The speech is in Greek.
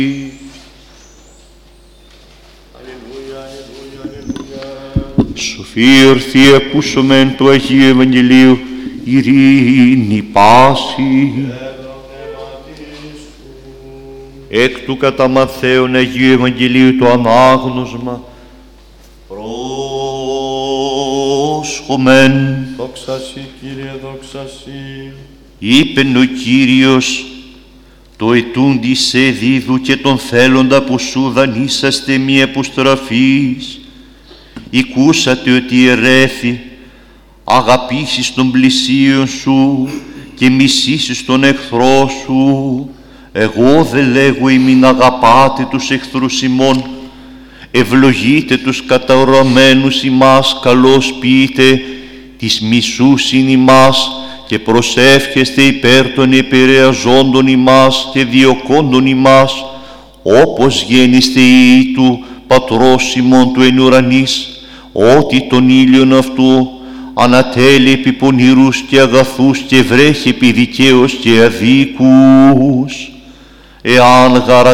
Σοφοί ορθοί ακούσομεν του Αγίου Ευαγγελίου, ειρήνη πάση. Εκ του κατά Μαθαίον Αγίου Ευαγγελίου το ανάγνωσμα, πρόσχομεν. Δόξα Συ, Κύριε, δόξα Συ. Είπεν ο Κύριος, το ετούντι σε δίδου και τον θέλοντα που σου δανείσαστε μη αποστραφείς. Οικούσατε ότι ερέφη, αγαπήσεις τον πλησίον σου και μισήσεις τον εχθρό σου. Εγώ δε λέγω ημίν αγαπάτε τους εχθρούς ημών, ευλογείτε τους καταοραμένους ημάς, καλώς πείτε τις μισούσιν ημάς και προσεύχεστε υπέρ των επηρεαζόντων ημάς και διωκόντων ημάς, όπως γέννηστε οι του Πατρός ημών του εν ουρανής, ότι τον ήλιον αυτού ανατέλει επί πονηρούς και αγαθούς και βρέχει επί δικαίως και αδίκους. Εάν